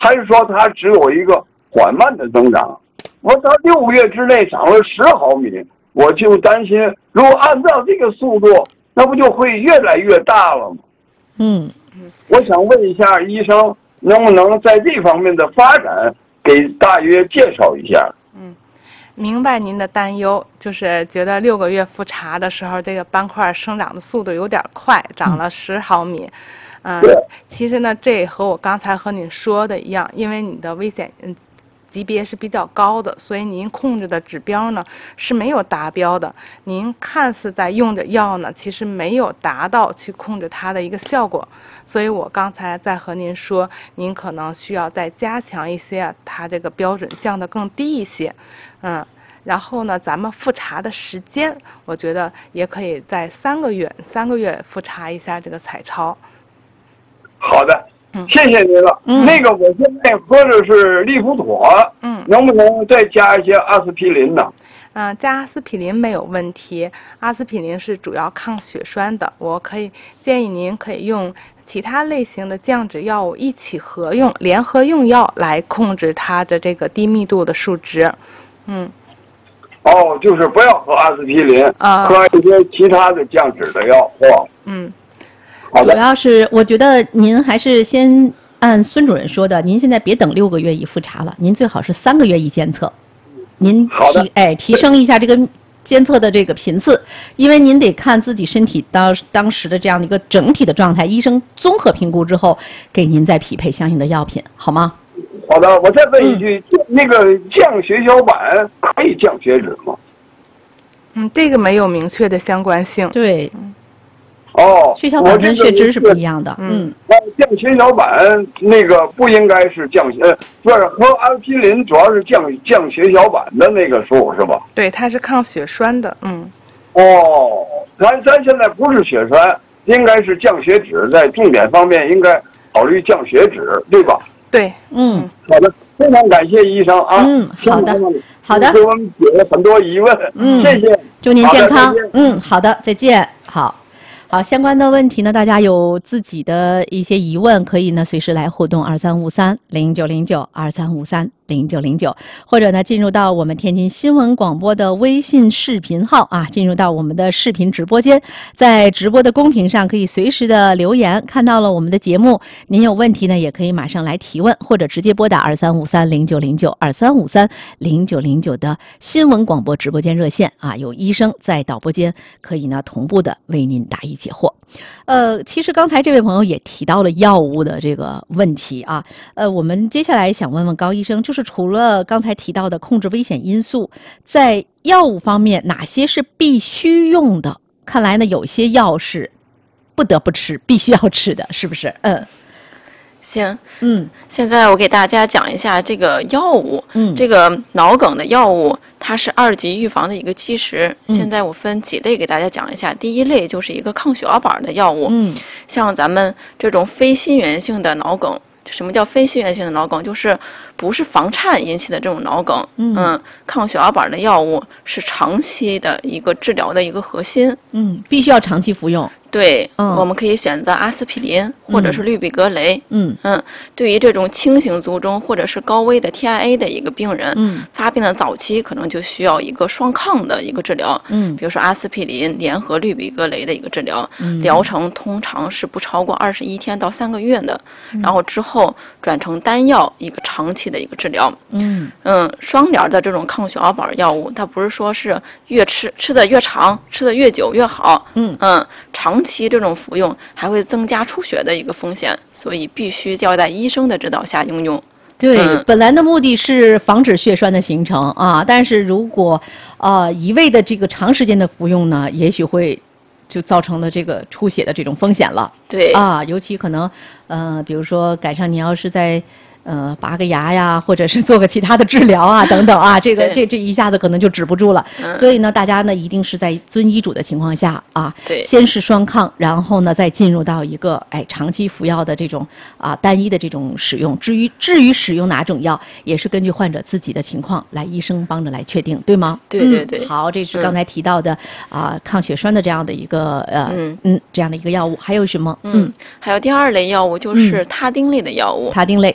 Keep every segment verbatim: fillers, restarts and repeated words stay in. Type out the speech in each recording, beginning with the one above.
还是说它只有一个缓慢的增长？我它六个月之内长了十毫米，我就担心，如果按照这个速度，那不就会越来越大了吗？ 嗯， 我想问一下医生，能不能在这方面的发展给大约介绍一下？ 嗯，明白您的担忧，就是觉得六个月复查的时候，这个斑块生长的速度有点快，长了十毫米。嗯，其实呢，这和我刚才和您说的一样，因为你的危险嗯级别是比较高的，所以您控制的指标呢是没有达标的。您看似在用着药呢，其实没有达到去控制它的一个效果。所以我刚才在和您说，您可能需要再加强一些，它这个标准降得更低一些。嗯，然后呢，咱们复查的时间，我觉得也可以在三个月，三个月复查一下这个彩超。 好的，谢谢您了。 嗯， 那个我现在喝的是利福妥， 嗯， 能不能再加一些阿司匹林呢？ 嗯、呃，加阿司匹林没有问题。阿司匹林是主要抗血栓的，我可以建议您可以用其他类型的降脂药物一起合用，联合用药来控制它的这个低密度的数值。嗯。 哦，就是不要喝阿司匹林， 啊、 喝一些其他的降脂的药，是吧？ 嗯。 主要是我觉得您还是先按孙主任说的，您现在别等六个月一复查了，您最好是三个月一监测，您提哎提升一下这个监测的这个频次，因为您得看自己身体当当时的这样的一个整体的状态，医生综合评估之后给您再匹配相应的药品，好吗？ 好的，我再问一句，嗯、那个降血小板可以降血脂吗？ 嗯，这个没有明确的相关性。 对。 哦， 血小板跟血脂是不一样的。嗯， 那降血小板那个不应该是降血，不是和阿司匹林主要是降降血小板的那个数是吧？ 对，它是抗血栓的。嗯。 哦，咱咱现在不是血栓，应该是降血脂，在重点方面应该考虑降血脂，对吧？ 对， 嗯， 好的，非常感谢医生啊。 嗯，好的，好的， 给我们解了很多疑问。 嗯， 谢谢， 祝您健康。嗯，好的，再见。好。好，相关的问题呢，大家有自己的一些疑问，可以呢随时来互动二三五三零九零九二三五三零九零九，或者呢进入到我们天津新闻广播的微信视频号啊，进入到我们的视频直播间，在直播的公屏上可以随时的留言，看到了我们的节目，您有问题呢也可以马上来提问，或者直接拨打二三五三零九零九二三五三零九零九的新闻广播直播间热线啊，有医生在导播间可以呢同步的为您答疑解惑。呃，其实刚才这位朋友也提到了药物的这个问题啊，呃，我们接下来想问问高医生，就是除了刚才提到的控制危险因素，在药物方面哪些是必须用的？看来呢，有些药是不得不吃，必须要吃的，是不是？嗯。 行， 嗯， 现在我给大家讲一下这个药物， 嗯， 这个脑梗的药物，它是二级预防的一个基石。 嗯、 现在我分几类给大家讲一下。第一类就是一个抗血小板的药物， 嗯， 像咱们这种非心源性的脑梗，什么叫非心源性的脑梗？就是不是房颤引起的这种脑梗， 嗯， 嗯抗血小板的药物是长期的一个治疗的一个核心， 嗯，必须要长期服用。 对、 嗯， 我们可以选择阿司匹林或者是氯吡格雷。 嗯嗯，对于这种轻型卒中或者是高危的 T I A 的一个病人， 嗯， 发病的早期可能就需要一个双抗的一个治疗。 嗯， 比如说阿司匹林联合氯吡格雷的一个治疗， 嗯， 疗程通常是不超过二十一天到三个月的， 嗯、 然后之后转成单药一个长期的一个治疗。 嗯嗯，双联的这种抗血小板药物，它不是说是越吃吃的越长，吃的越久越好。 嗯嗯，长期这种服用还会增加出血的一个风险，所以必须要在医生的指导下应用。 对、 嗯， 本来的目的是防止血栓的形成啊，但是如果呃一味的这个长时间的服用呢，也许会就造成了这个出血的这种风险了。 对啊，尤其可能呃，比如说赶上你要是在。呃，拔个牙呀，或者是做个其他的治疗啊，等等啊，这个这这一下子可能就止不住了。 嗯、 所以呢，大家呢一定是在遵医嘱的情况下啊， 对， 先是双抗，然后呢再进入到一个哎长期服药的这种啊单一的这种使用。至于至于使用哪种药，也是根据患者自己的情况来医生帮着来确定，对吗？ 对对对。 嗯、好，这是刚才提到的、嗯、啊抗血栓的这样的一个呃嗯嗯这样的一个药物，还有什么？ 嗯，还有第二类药物就是他汀类的药物。 他汀类， 嗯。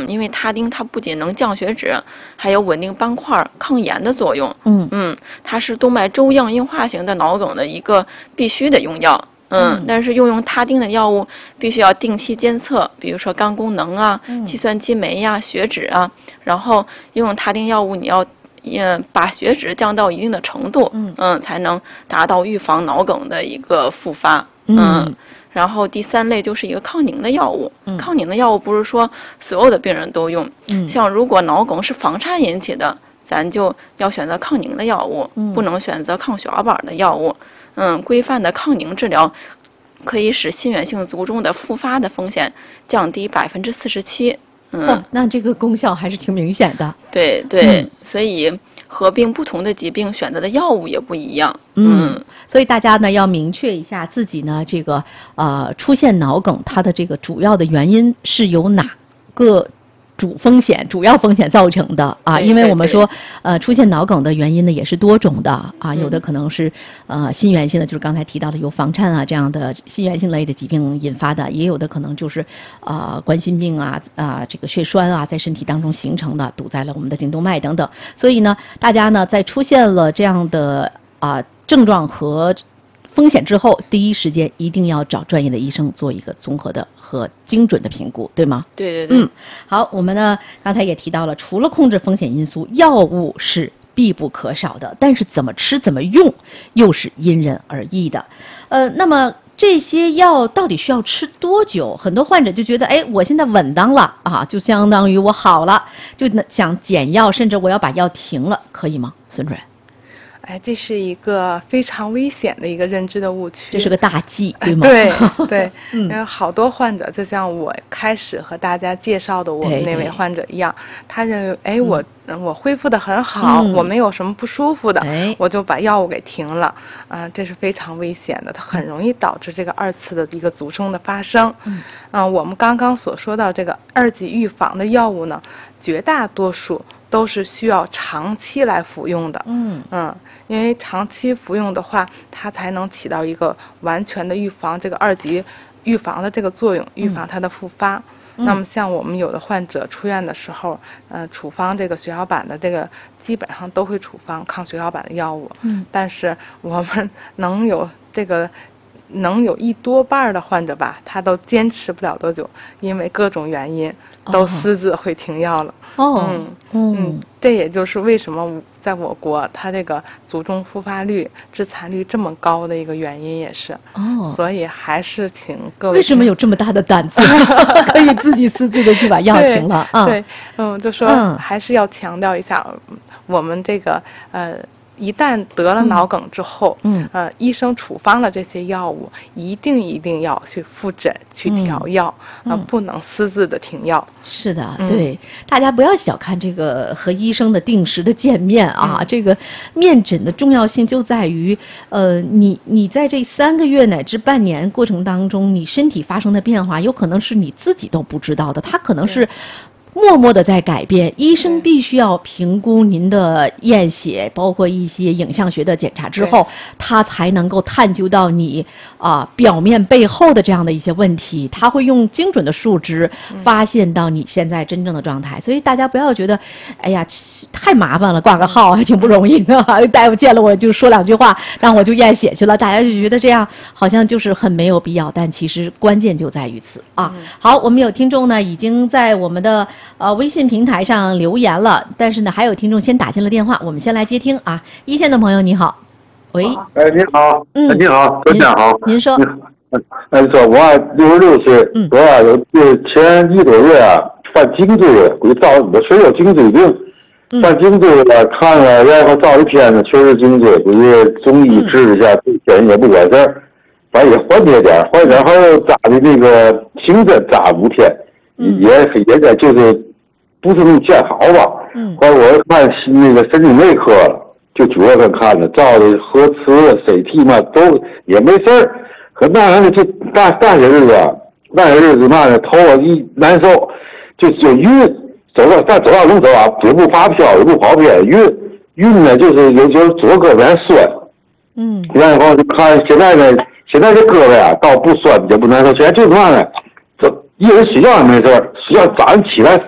因为他汀它不仅能降血脂，还有稳定斑块、抗炎的作用。 嗯嗯，它是动脉粥样硬化型的脑梗的一个必须的用药。嗯， 嗯但是用用他汀的药物必须要定期监测，比如说肝功能啊、 嗯计算激酶呀、血脂啊，然后用用他汀药物你要。嗯，把血脂降到一定的程度， 嗯嗯，才能达到预防脑梗的一个复发。 嗯嗯，然后第三类就是一个抗凝的药物。 嗯抗凝的药物不是说所有的病人都用， 嗯像如果脑梗是房颤引起的，咱就要选择抗凝的药物， 嗯不能选择抗血小板的药物。嗯，规范的抗凝治疗可以使心源性卒中的复发的风险降低百分之四十七。嗯、 哦，那这个功效还是挺明显的。 对对、 嗯， 所以合并不同的疾病，选择的药物也不一样。 嗯，所以大家呢要明确一下自己呢这个呃出现脑梗它的这个主要的原因是由哪个主风险、主要风险造成的啊？因为我们说呃出现脑梗的原因呢也是多种的啊，有的可能是呃心源性的，就是刚才提到的有房颤啊这样的心源性类的疾病引发的，也有的可能就是呃冠心病啊啊、呃、这个血栓啊在身体当中形成的，堵在了我们的颈动脉等等。所以呢，大家呢在出现了这样的啊、呃、症状和风险之后，第一时间一定要找专业的医生做一个综合的和精准的评估，对吗？ 对对对。 嗯，好，我们呢刚才也提到了，除了控制风险因素，药物是必不可少的，但是怎么吃怎么用又是因人而异的。呃，那么这些药到底需要吃多久？很多患者就觉得，哎，我现在稳当了啊，就相当于我好了，就想减药，甚至我要把药停了，可以吗？孙主任？ 哎，这是一个非常危险的一个认知的误区， 这是个大忌，对吗？ 对对， 嗯， 因为好多患者就像我开始和大家介绍的我们那位患者一样，他认为，哎，我、嗯、我恢复得很好、嗯，我没有什么不舒服的， 哎、 我就把药物给停了，啊、呃，这是非常危险的，它很容易导致这个二次的一个卒生的发生。嗯，啊、呃，我们刚刚所说到这个二级预防的药物呢，绝大多数都是需要长期来服用的。嗯嗯，因为长期服用的话，它才能起到一个完全的预防这个二级预防的这个作用，预防它的复发。嗯、那么像我们有的患者出院的时候，呃，处方这个血小板的这个基本上都会处方抗血小板的药物。嗯，但是我们能有这个。能有一多半的患者吧，他都坚持不了多久，因为各种原因都私自会停药了。 哦， 嗯嗯，这也就是为什么在我国它这个卒中复发率、致残率这么高的一个原因，也是。哦，所以还是请各位。 为什么有这么大的胆子，可以自己私自的去把药停了啊？ 对，嗯，就说还是要强调一下，嗯、我们这个呃。一旦得了脑梗之后，嗯，呃，医生处方了这些药物，一定一定要去复诊、去调药，嗯、呃，不能私自的停药。 是的，对、嗯，大家不要小看这个和医生的定时的见面啊，嗯、这个面诊的重要性就在于，呃，你你在这三个月乃至半年过程当中，你身体发生的变化，有可能是你自己都不知道的，它可能是。默默的在改变，医生必须要评估您的验血，包括一些影像学的检查之后，他才能够探究到你啊、呃、表面背后的这样的一些问题，他会用精准的数值发现到你现在真正的状态。所以大家不要觉得，哎呀，太麻烦了，挂个号还挺不容易的，大夫见了我就说两句话，让我就验血去了，大家就觉得这样好像就是很没有必要，但其实关键就在于此啊。好，我们有听众呢已经在我们的。呃，微信平台上留言了，但是呢，还有听众先打进了电话，我们先来接听啊。一线的朋友你好，喂， 哎，你好，嗯，你好，周先好， 您说， 哎，说我六十六岁，嗯，我啊有前一个月啊犯颈椎了，归照我确有颈椎病，犯颈椎了，看了然后照一片子，确实颈椎，归中医治一下，这天也不管事儿，反正也缓解点，缓解点后又扎的那个行针扎五天。也也在就是不是那么见好吧？嗯，后来我看那个神经内科了，就九月份看的，照的核磁、C T 嘛，都也没事儿。可那还是就大大些日子，那些日子嘛呢，头啊一难受，就就晕，走到再走到路走啊，也不发飘，也不跑偏，晕晕呢，就是有时候左胳膊还酸。嗯，然后就看现在呢，现在这胳膊啊，倒不酸也不难受，现在就是嘛呢，这。一人睡觉也没事，睡觉早上起来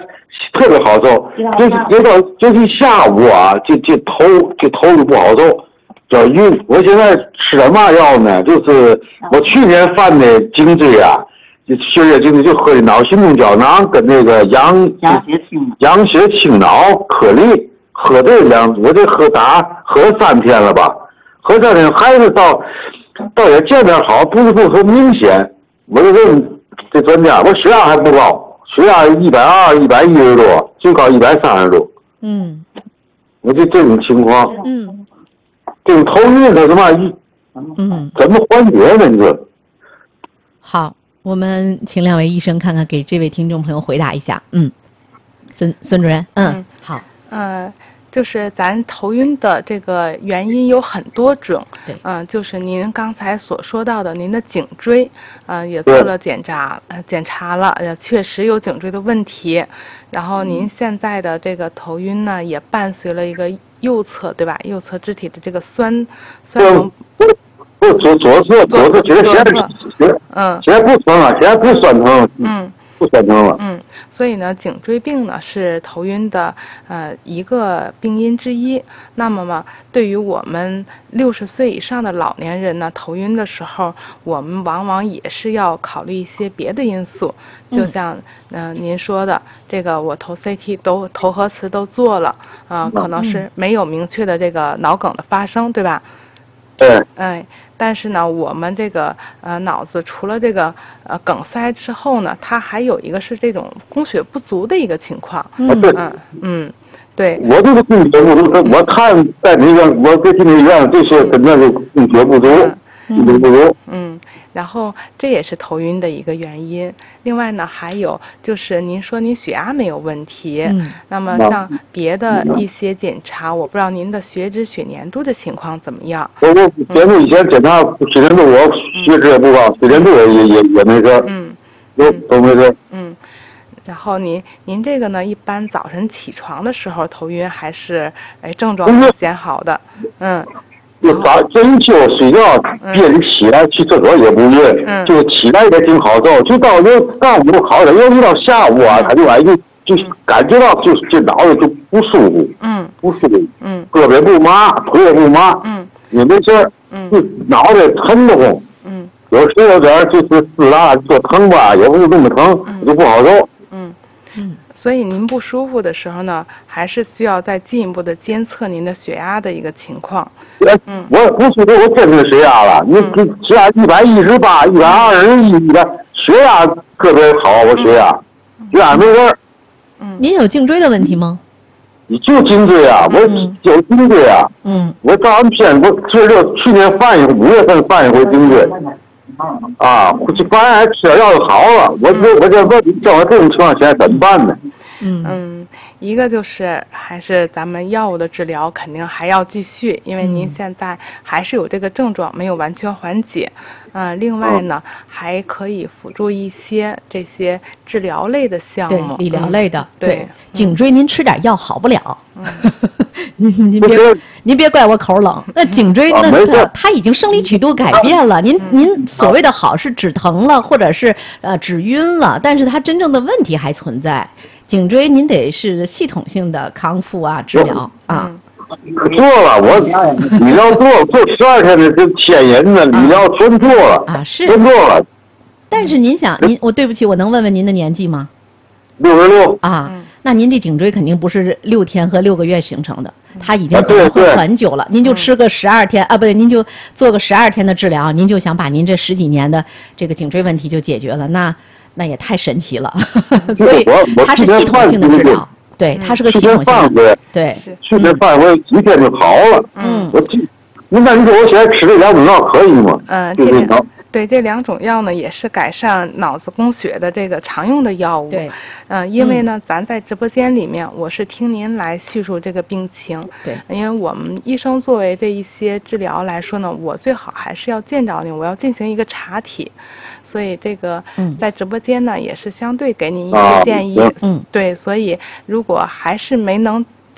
特别好受，就是有到就是下午啊，就就头就头就不好受，叫晕。我现在吃点嘛药呢？就是我去年犯的颈椎啊，就血液颈椎就喝的脑行动胶囊跟那个羊羊血清脑颗粒，喝这两，我这喝打喝三天了吧，喝三天还是到倒也见点好，不是不很明显。我就问这专家，我血压还不高。血压一百二、一百一十多，最高一百三十多。 嗯， 我就这种情况。 嗯， 这种头晕它怎么？ 嗯， 怎么缓解呢？你说？ 好，我们请两位医生看看，给这位听众朋友回答一下。嗯，孙孙主任，嗯，嗯好， 嗯。就是咱头晕的这个原因有很多种， 对， 嗯，就是您刚才所说到的，您的颈椎，嗯、呃，也做了检查，呃，检查了，呃，确实有颈椎的问题。然后您现在的这个头晕呢，也伴随了一个右侧，对吧？右侧肢体的这个酸酸疼。 不，左左侧，左侧，左侧，嗯，现在不酸了，现在不酸疼，嗯。不酸疼了。 嗯，所以呢，颈椎病呢是头晕的呃一个病因之一。那么嘛，对于我们六十岁以上的老年人呢，头晕的时候，我们往往也是要考虑一些别的因素，就像嗯、呃、您说的这个，我头 C T 都头核磁都做了，啊、呃，可能是没有明确的这个脑梗的发生，对吧？ 对。 哎。但是呢，我们这个呃脑子除了这个呃梗塞之后呢，它还有一个是这种供血不足的一个情况。 嗯嗯嗯，对。 我这个供血不足，我看在那个我在这个医院就说跟那个供血不足，供血不足。 嗯，然后这也是头晕的一个原因。另外呢，还有就是您说您血压没有问题， 嗯， 那么像别的一些检查，我不知道您的血脂、血粘度的情况怎么样？ 我我血度以前检查血粘度，我血脂也不高，血粘度也也也没事， 嗯， 都都没事。 嗯，然后您您这个呢，一般早晨起床的时候头晕还是哎症状明显好的，嗯。 就早这一觉睡觉，夜里起来去厕所也不晕， 嗯、 就起来也挺好受，就到就上午好点，要一到下午啊，他就哎就就感觉到就这脑袋就不舒服， 嗯， 不舒服， 嗯， 胳膊不麻，腿也不麻， 嗯， 也没事儿， 嗯， 就脑袋疼得慌， 嗯， 有时有点就是刺啦，说疼吧，也不是那么疼， 嗯、 就不好受， 嗯。嗯，所以您不舒服的时候呢，还是需要再进一步的监测您的血压的一个情况。 嗯，我不舒服，我真的血压了，你这血压一百一十八、一百二十一，一百血压特别好，我血压，血压没事儿。 嗯，您有颈椎的问题吗？ 你就颈椎啊，我有颈椎啊。 嗯， 我照完片，我这就去年犯一回，五月份犯一回颈椎。啊，这反正还吃点药就好了。我我我这问像我这种情况现在怎么办呢？ 嗯嗯，一个就是还是咱们药物的治疗肯定还要继续，因为您现在还是有这个症状没有完全缓解。嗯、呃，另外呢，还可以辅助一些这些治疗类的项目， 对，理疗类的。 嗯、对, 对， 颈椎您吃点药好不了。嗯您您别您别怪我口冷，那颈椎那它它已经生理曲度改变了。您您所谓的好是止疼了，或者是呃止晕了，但是它真正的问题还存在。颈椎您得是系统性的康复啊，治疗啊。 做了，我理疗做做十二天的这牵引的理疗全做了啊，是全做了。 但是您想，您我对不起，我能问问您的年纪吗？ 六十六啊。那您这颈椎肯定不是六天和六个月形成的，它已经可能会很久了。您就吃个十二天啊，不对，您就做个十二天的治疗，您就想把您这十几年的这个颈椎问题就解决了，那那也太神奇了。所以它是系统性的治疗，对，它是个系统性的。对， 去年犯回几天就好了。 嗯， 我您那你说我现在吃这两种药可以吗？ 嗯，这个。对，这两种药呢，也是改善脑子供血的这个常用的药物。 对， 嗯、呃，因为呢，咱在直播间里面，我是听您来叙述这个病情。 对， 因为我们医生作为这一些治疗来说呢，我最好还是要见着您，我要进行一个查体。所以这个在直播间呢，也是相对给您一些建议。 嗯， 对，所以如果还是没能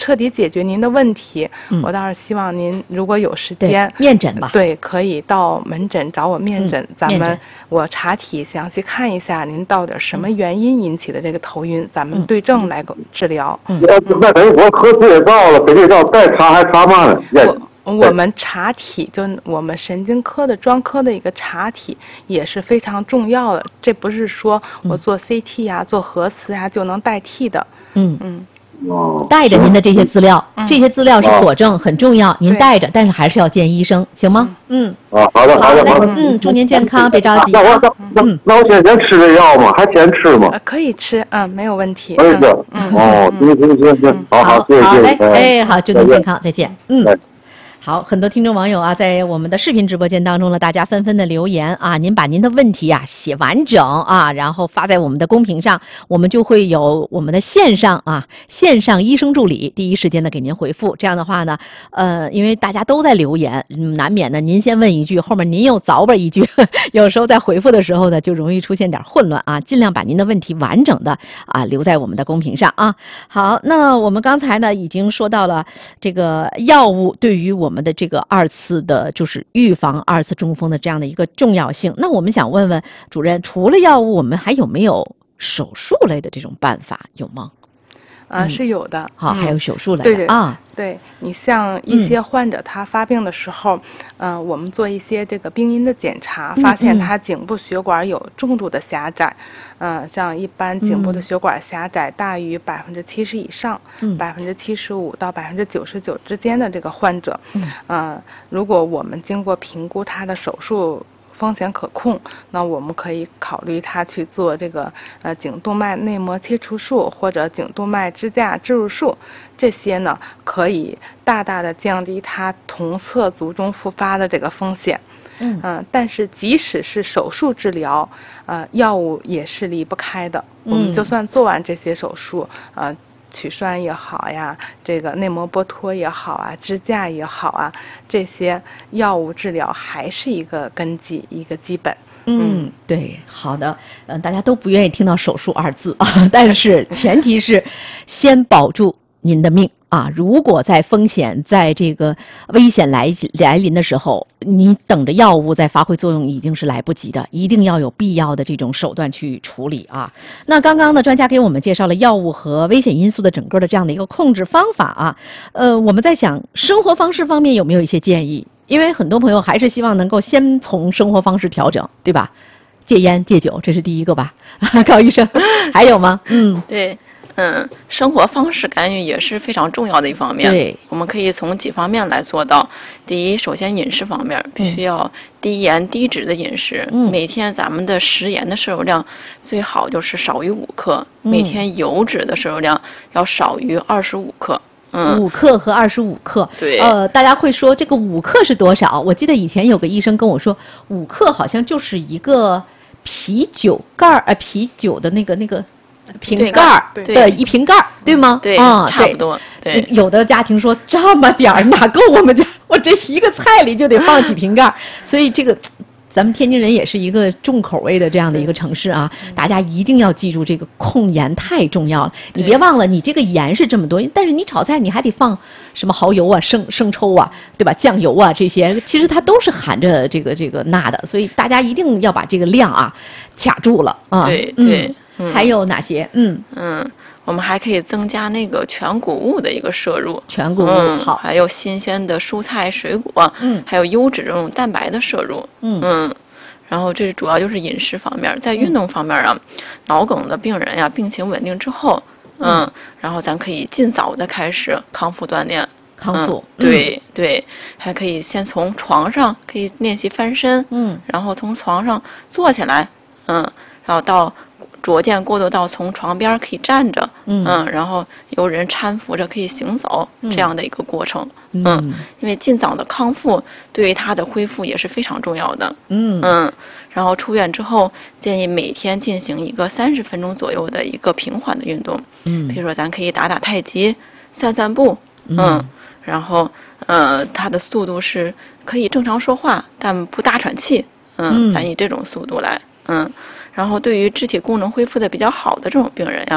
彻底解决您的问题， 嗯、 我倒是希望您如果有时间面诊吧， 对，可以到门诊找我面诊， 嗯、 咱们面诊我查体详细看一下您到底什么原因引起的这个头晕，咱们对症来治疗。 嗯，那等于我核磁也照了，给这照再查还查嘛呢？ 我我们查体，就我们神经科的专科的一个查体也是非常重要的，这不是说我做 C T 呀、啊、做核磁呀、啊、就能代替的。 嗯嗯。 带着您的这些资料， 嗯、 这些资料是佐证，很重要。您带着，但是还是要见医生，行吗？嗯。 啊，好的，好的，好的。 嗯，祝您健康，别着急。 那我那那我现在吃这药吗？还先吃吗？ 可以吃，嗯，没有问题。 可以的。哦，行行行行，好好，谢谢谢谢。 哎，好，祝您健康，再见。嗯。好，很多听众网友啊，在我们的视频直播间当中呢，大家纷纷的留言啊，您把您的问题啊写完整啊，然后发在我们的公屏上，我们就会有我们的线上啊线上医生助理第一时间的给您回复。这样的话呢，呃，因为大家都在留言，嗯、难免呢您先问一句，后面您又凿吧一句，有时候在回复的时候呢，就容易出现点混乱啊，尽量把您的问题完整的啊留在我们的公屏上啊。好，那我们刚才呢已经说到了这个药物对于我们我们的这个二次的就是预防二次中风的这样的一个重要性。那我们想问问主任，除了药物，我们还有没有手术类的这种办法，有吗？ 啊、呃，是有的。 好、嗯，还有手术类的。 对对啊， 对，你像一些患者他发病的时候，嗯、呃，我们做一些这个病因的检查，发现他颈部血管有重度的狭窄。嗯、呃，像一般颈部的血管狭窄大于百分之七十以上，百分之七十五到百分之九十九之间的这个患者，嗯、呃，如果我们经过评估他的手术风险可控，那我们可以考虑他去做这个呃颈动脉内膜切除术或者颈动脉支架置入术，这些呢可以大大的降低他同侧卒中复发的这个风险。嗯、呃，但是即使是手术治疗，呃，药物也是离不开的。我们就算做完这些手术，呃。取栓也好呀，这个内膜剥脱也好啊，支架也好啊，这些药物治疗还是一个根基，一个基本。 嗯，对，好的，嗯、呃，大家都不愿意听到手术二字啊，但是前提是先保住您的命啊！如果在风险在这个危险来来临的时候，你等着药物在发挥作用已经是来不及的，一定要有必要的这种手段去处理啊。那刚刚呢，专家给我们介绍了药物和危险因素的整个的这样的一个控制方法啊。呃，我们在想生活方式方面有没有一些建议？因为很多朋友还是希望能够先从生活方式调整，对吧？戒烟戒酒，这是第一个吧？高医生，还有吗？嗯， 对。嗯，生活方式干预也是非常重要的一方面。 对， 我们可以从几方面来做到。第一，首先饮食方面必须要低盐低脂的饮食。嗯，每天咱们的食盐的摄入量最好就是少于五克，嗯、每天油脂的摄入量要少于二十五克。嗯， 五克和二十五克。 对， 呃，大家会说这个五克是多少？我记得以前有个医生跟我说，五克好像就是一个啤酒盖儿，呃，啤酒的那个那个。瓶盖儿的一瓶盖儿，对吗？ 对， 啊、 差不多。对， 有的家庭说这么点儿哪够我们家？我这一个菜里就得放几瓶盖儿，所以这个。咱们天津人也是一个重口味的这样的一个城市啊，大家一定要记住这个控盐太重要了。你别忘了，你这个盐是这么多，但是你炒菜你还得放什么蚝油啊、生生抽啊，对吧？酱油啊这些，其实它都是含着这个这个钠的，所以大家一定要把这个量啊卡住了啊。 对对、 嗯嗯，还有哪些？嗯嗯。我们还可以增加那个全谷物的一个摄入， 全谷物、 嗯、 好， 还有新鲜的蔬菜水果， 嗯， 还有优质这种蛋白的摄入， 嗯嗯，然后这主要就是饮食方面，在运动方面啊，嗯、脑梗的病人呀，病情稳定之后，嗯，嗯然后咱可以尽早的开始康复锻炼， 康复， 嗯、对、嗯、对，还可以先从床上可以练习翻身， 嗯， 然后从床上坐起来，嗯，然后到。逐渐过渡到从床边可以站着， 嗯， 嗯然后有人搀扶着可以行走、嗯、这样的一个过程， 嗯， 嗯因为尽早的康复对于他的恢复也是非常重要的， 嗯嗯，然后出院之后建议每天进行一个三十分钟左右的一个平缓的运动， 嗯， 比如说咱可以打打太极、散散步，嗯， 嗯然后呃他的速度是可以正常说话但不大喘气，嗯， 嗯咱以这种速度来，嗯。然后对于肢体功能恢复的比较好的这种病人呀，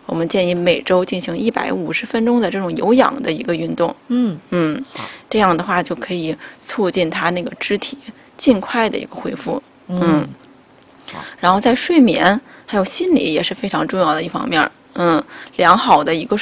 我们建议每周进行一百五十分钟的这种有氧的一个运动。 嗯嗯，这样的话就可以促进他那个肢体尽快的一个恢复。嗯， 嗯然后在睡眠还有心理也是非常重要的一方面。嗯，良好的一个